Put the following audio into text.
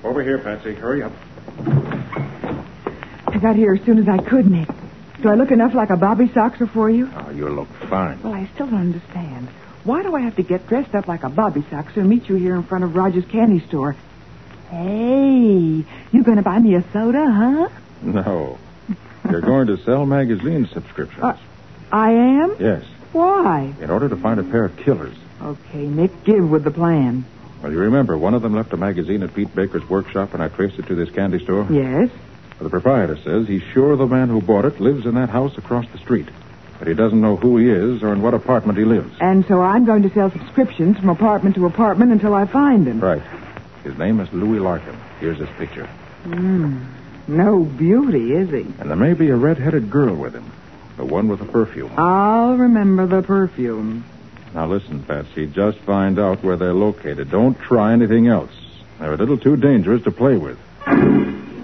Over here, Patsy. Hurry up. I got here as soon as I could, Nick. Do I look enough like a Bobby Soxer for you? Oh, you look fine. Well, I still don't understand. Why do I have to get dressed up like a Bobby Soxer and meet you here in front of Roger's candy store? Hey, you going to buy me a soda, huh? No. You're going to sell magazine subscriptions. I am? Yes. Why? In order to find a pair of killers. Okay, Nick, give with the plan. Well, you remember, one of them left a magazine at Pete Baker's workshop, and I traced it to this candy store? Yes. Well, the proprietor says he's sure the man who bought it lives in that house across the street. But he doesn't know who he is or in what apartment he lives. And so I'm going to sell subscriptions from apartment to apartment until I find him. Right. His name is Louis Larkin. Here's his picture. No beauty, is he? And there may be a red-headed girl with him. The one with the perfume. I'll remember the perfume. Now listen, Patsy, just find out where they're located. Don't try anything else. They're a little too dangerous to play with.